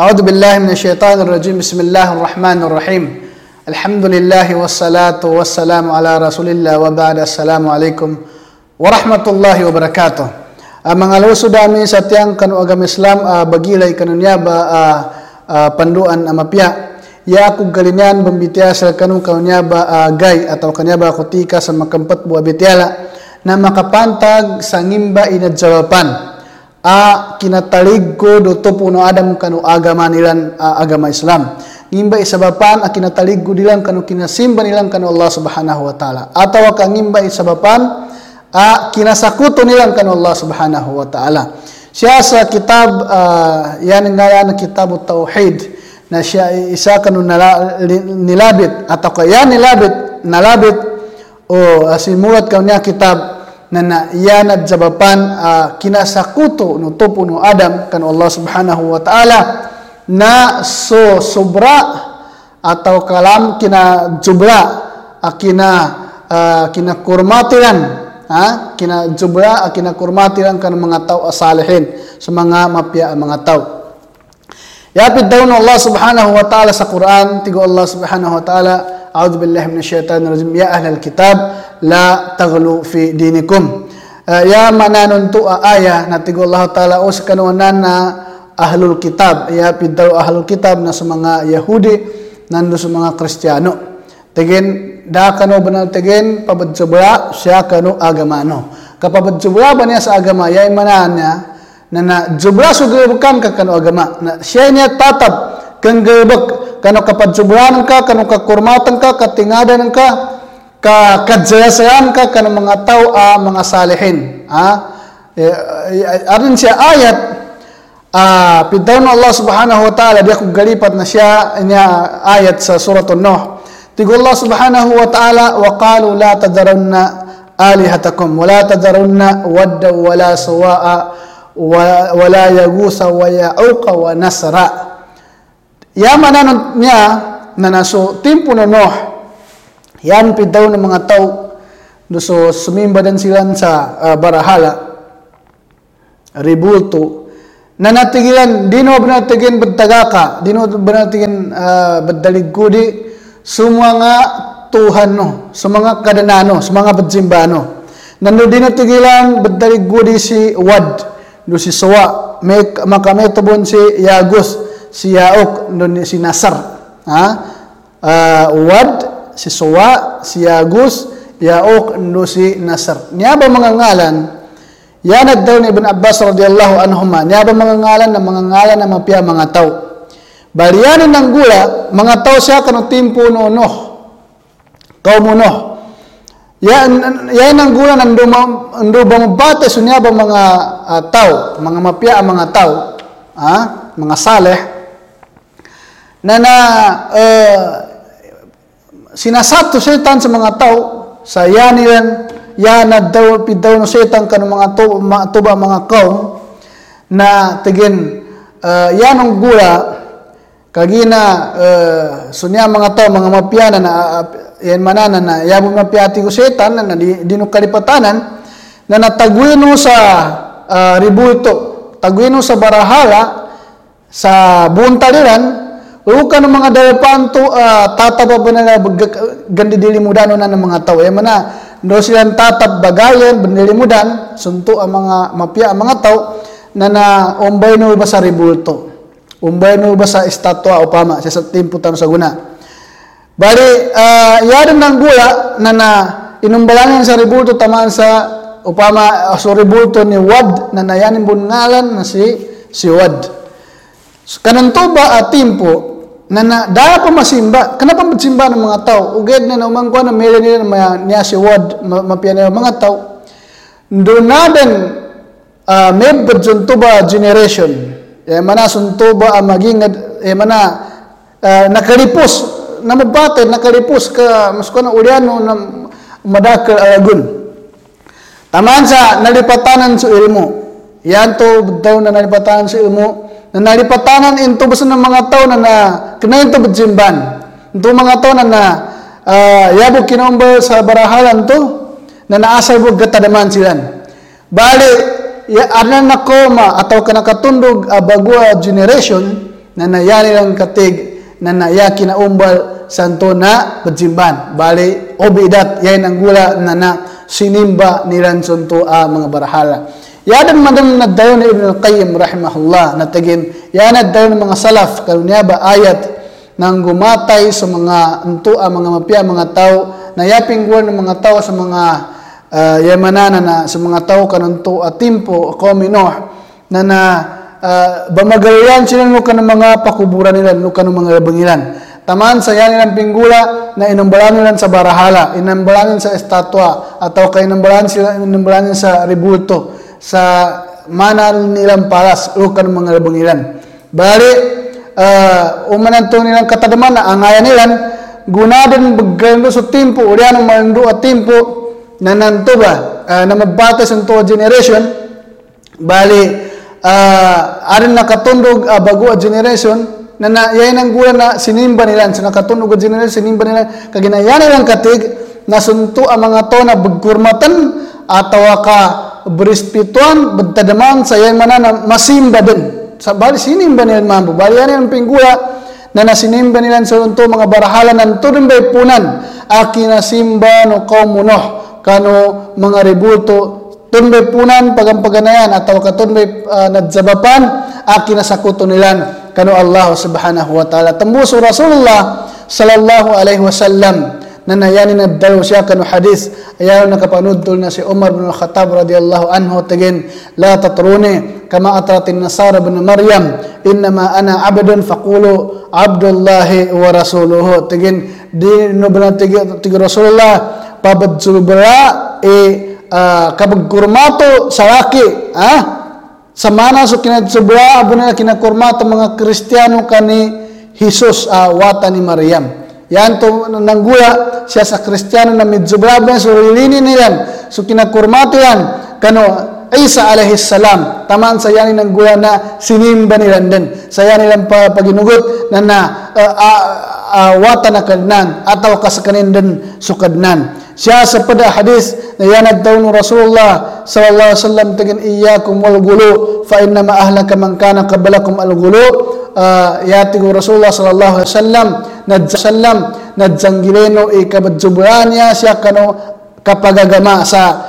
A'udzu billahi minasyaitonir rajim. Bismillahirrahmanirrahim. Alhamdulillah wassalatu wassalamu ala Rasulillah wa ba'da. Assalamualaikum warahmatullahi wabarakatuh. Mga lusudami sa tiyang kanu agama Islam bagilay kanunya ba panduan amapya. Ya aku galingan bambitiya sa kanu kanunya ba gay atau kanya ba kutika sa makampat buah bitiala na makapantag sa ngimba inadjawapan. Kinatalig ko do puno adam kanu agama nilan agama Islam. Ngimba isabapan kinatalig ko dilan kanu kinasimba nilan kanu Allah Subhanahu wa taala. Atawa ka ngimba isabapan kinasakuto nilan kanu Allah Subhanahu wa taala. Siya sa kitab yan nga na kitab Tauhid na siya isa kanu nilabit atau kaya nalabit o simulat kanya kitab na yan at jabapan kinasakuto no topo no Adam kan Allah Subhanahu wa taala na sobra atau kalam kina jubla kina kurmatilan kina jubla kina kurmatilan kan mga tao salihin sa mga mapya mga tao. Yapid daw no Allah Subhanahu wa taala sa Quran tigo Allah Subhanahu wa taala a'udzu billahi minasyaitonir rajim ya ahlal kitab la taghlu fi dinikum. Ya mananon tu ayah na tigo Allah taala o sa kanunan na ahlul kitab. Ya pidaw ahlul kitab na sa mga Yahudi nando sa mga Kristiyano. Tegen da kanu banal tegen pabadjubra siya kanu agamano. Kapabadjubra ba niya sa agama yay mananya na jubra sugebukan ka kanu agama. Na siya niya tatab kang gebek kanu kapadjubranan ka kanu kakurmatan ka katingadan ka kajayasayaan ka kanu mga tao mga salihin. Arin siya ayat pidaw na Allah Subhanahu wa taala dia kung galipat na siya niya ayat sa suratun Nuh. Tigo Allah Subhanahu wa ta'ala wa qalu la tadarunna alihatakum wa la tadarunna wadda wa la suwa'a wa la yagusa wa ya'uqa wa nasra. Yamanan niya na naso timpo na Nuh yan pidaw ng mga tao so sumimba din sila sa barahala ribulto na natigilan dino banatigin badtagaka dino banatigin baddaligkudi semua nga Tuhan no, semua nga kadanano, semua nga badjimbano. Nando din natigilan baddaligkudi si Wad, do si Suwa, makametobon si Yagus, si Yaok, do si Nasar. Wad, si Suwa, si Yagus, Yaok, do si Nasar. Niya ba mga ngalan? Yan daw ni Ibn Abbas radhiyallahu anhuma. Niya ba mga ngalan na mapya mga tao? Balianin ng gula, mga tao siya kanong timpo no kaum no. Yan ang gula nando bumabate sunya ba mga tao, mga mapya mga tao, mga saleh na sinasato setan sa mga tao sa yanilan yana daw pidaw no setan kanong mga tuba mga kaum na tigin yan ang gula kagina sunya mga tao mga mapyana na yan manana na yabo mapyati ko setan na dino kalipatanan na natagwino sa ribulto tagwino sa barahala sa buntaliran uka ng mga dawapanto tataba ba na gandidilimudan na ng mga tao yan mana do silang tatab bagayan bandilimudan sunto ang mga mapya ang mga tao na umbay no ba sa ribulto umbay no ba sa estatwa upama sa timpo tan sa guna. Bali yaran ng gula na inumbalangan sa ribulto tamaan sa upama so ribulto ni Wad na nayanin bungalan na si Wad. So, kananto ba timpo na dahil pa masimba kanapa magsimba ng mga tao uged na umangkwa na meron nila niya si Wad mapiyan ng mga tao doon natin may badjunto ba generation mana sunto ba maging mana nakalipos na mabatid nakalipos ka mas kuno uliano na madakal alagun taman sa nalipatanan sa ilmo yan to daw na nalipatanan sa ilmo na nalipatanan into basta ng mga tao na kinain to badjimban into mga tao na yabo kinomba sa barahalan to na naasay bug gatadaman silan bali anan na koma atau kana katundog bagua generation na nayani lang katig na nayaki na umbal santo na bajimban. Bali, obidat, yan ang gula na sinimba nilan santo mga barahala. Yadan madam na dayon ni Ibn al-Qayyim rahimahullah na tigin, yan na dayon ng mga salaf, karunya ba ayat nang gumatay sa mga mga mapya, mga tao, na yaping gula ng mga tao sa mga yamanana na sa mga tao kanunto at timpo, komino, na bamagayan sila nuka ng mga pakuburan nila, nuka ng mga labangilan. Taman sa yan nilang pinggula na inambalan nila sa barahala, inambalan sa estatwa, atau kay inambalan sa ribulto, sa manal nilang palas, nuka ng mga labangilan. Bali, umananto nilang katadaman na angayan nilang, gunadan bagando sa timpo, uriyan ng malando at timpo, na nanto ba, na mabatas ang tuwa generation, bali, arin nakatundog bago a generation na yayin ang gula na sinimba nila sa nakatundog a generation sinimba nila kaginayan nilang katig na sunto ang mga to na bagkurmatan atawa ka berispituan bagtadaman sa yayin mana na masimba din sa bali sinimba nila mambo bali yan ang pinggula na nasinimba nila sa sunto mga barahala ng tudong bay punan aki nasimba no kaumunoh kano mga rebulto tunbay punan pagampaganayan atau katunbay nadzabapan aki nasakuto nilan kanu Allah subhanahu wa ta'ala tembuso Rasulullah sallallahu alaihi wasallam na nayani na daw siya kanu hadis ayaw nakapanudtol na si Umar bin Khattab radhiyallahu anhu tegen la tatruni kama atratin nasara bin Maryam innama ana abdun faqulu abdullahi wa rasuluhu tegen di no bala tegen Rasulullah pabadzubra kapag kurmato sa laki, sa mana so kinatsubra, abo na kinakurmato mga Kristiyano kani Jesus wata ni Maryam. Yan to nanggula siya sa Kristiyano na midzubra ba so lilini nilan. So kinakurmato yan kano Isa alaihi salam. Taman sa yan nanggula na sinimba nilan din. Sa yan nilang paginugot na wata na kadnan ataw kasakanin din sukadnan. Siya sa pada hadis na yanag daw ng Rasulullah sallallahu alaihi wasallam tingin iyyakum wal gulu fa inna ma ahlaka man kana qablakum al gulu yati Rasulullah sallallahu alaihi wasallam nadjanggileno ikabadjubranya siya kano kapagagama sa